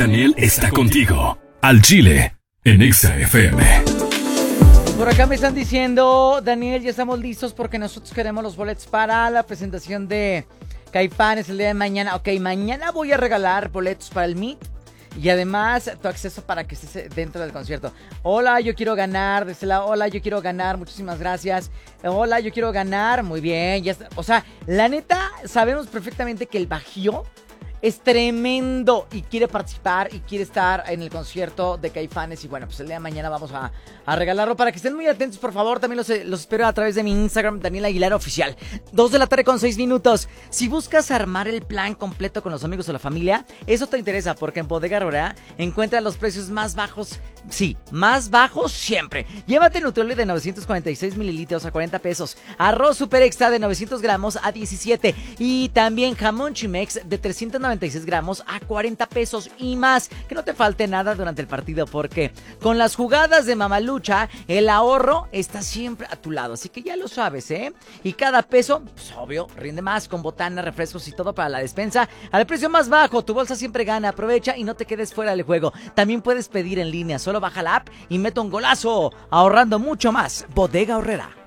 Daniel está contigo. Al Chile, en Exa FM. Por acá me están diciendo, Daniel, ya estamos listos porque nosotros queremos los boletos para la presentación de Caifanes el día de mañana. Ok, mañana voy a regalar boletos para el Meet y además tu acceso para que estés dentro del concierto. Hola, yo quiero ganar. De este lado, hola, yo quiero ganar. Muchísimas gracias. Hola, yo quiero ganar. Muy bien, ya está. O sea, la neta, sabemos perfectamente que el Bajío es tremendo y quiere participar y quiere estar en el concierto de Caifanes. Y bueno, pues el día de mañana vamos a regalarlo. Para que estén muy atentos, por favor. También los espero a través de mi Instagram, Daniel Aguilar Oficial. 2:06 p.m. Si buscas armar el plan completo con los amigos o la familia, eso te interesa, porque en Bodega Aurrera encuentras los precios más bajos. Sí, más bajos siempre. Llévate Nutroli de 946 mililitros a 40 pesos. Arroz Super Extra de 900 gramos a 17. Y también jamón Chimex de 396 gramos a 40 pesos y más. Que no te falte nada durante el partido, porque con las jugadas de Mamalucha, el ahorro está siempre a tu lado. Así que ya lo sabes, ¿eh? Y cada peso, pues obvio, rinde más con botana, refrescos y todo para la despensa. Al precio más bajo, tu bolsa siempre gana. Aprovecha y no te quedes fuera del juego. También puedes pedir en línea. Solo baja la app y mete un golazo, ahorrando mucho más. Bodega Aurrera.